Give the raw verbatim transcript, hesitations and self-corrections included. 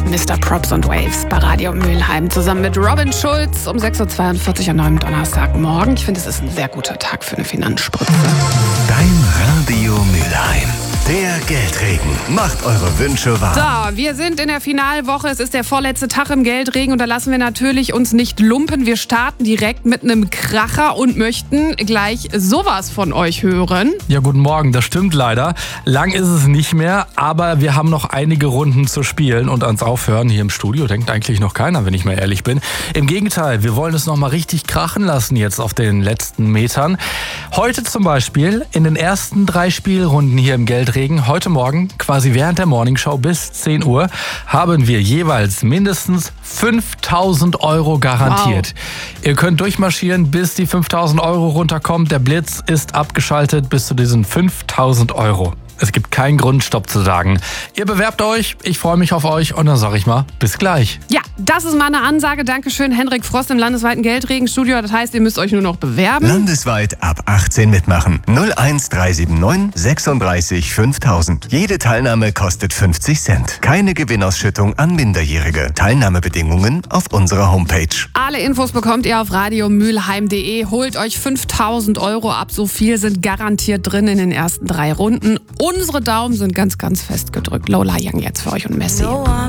Mister Props und Waves bei Radio Mülheim zusammen mit Robin Schulz um sechs Uhr zweiundvierzig an einem Donnerstagmorgen. Ich finde, es ist ein sehr guter Tag für eine Finanzspritze. Dein Radio Mülheim. Der Geldregen macht eure Wünsche wahr. So, wir sind in der Finalwoche. Es ist der vorletzte Tag im Geldregen und da lassen wir natürlich uns nicht lumpen. Wir starten direkt mit einem Kracher und möchten gleich sowas von euch hören. Ja, guten Morgen, das stimmt leider. Lang ist es nicht mehr, aber wir haben noch einige Runden zu spielen und ans Aufhören hier im Studio denkt eigentlich noch keiner, wenn ich mal ehrlich bin. Im Gegenteil, wir wollen es noch mal richtig krachen lassen jetzt auf den letzten Metern. Heute zum Beispiel in den ersten drei Spielrunden hier im Geldregen, heute Morgen, quasi während der Morningshow bis zehn Uhr, haben wir jeweils mindestens fünftausend Euro garantiert. Wow. Ihr könnt durchmarschieren, bis die fünftausend Euro runterkommt. Der Blitz ist abgeschaltet bis zu diesen fünftausend Euro. Es gibt keinen Grund, Stopp zu sagen. Ihr bewerbt euch, ich freue mich auf euch und dann sage ich mal, bis gleich. Ja, das ist mal eine Ansage. Dankeschön, Henrik Frost im landesweiten Geldregenstudio. Das heißt, ihr müsst euch nur noch bewerben. Landesweit ab achtzehn mitmachen. null eins drei sieben neun sechsunddreißig fünftausend. Jede Teilnahme kostet fünfzig Cent. Keine Gewinnausschüttung an Minderjährige. Teilnahmebedingungen auf unserer Homepage. Alle Infos bekommt ihr auf radio mülheim punkt de. Holt euch fünftausend Euro ab. So viel sind garantiert drin in den ersten drei Runden. Unsere Daumen sind ganz, ganz fest gedrückt. Lola Young jetzt für euch und Messi.